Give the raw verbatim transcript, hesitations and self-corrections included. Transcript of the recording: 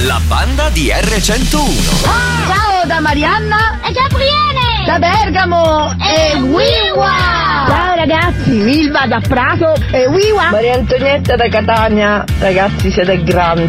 la banda di R centouno. Ciao da Marianna e Gabriele, da Bergamo e Wiwa. Ciao ragazzi, Milva da Prato e Wiwa. Maria Antonietta da Catania. Ragazzi, siete grandi.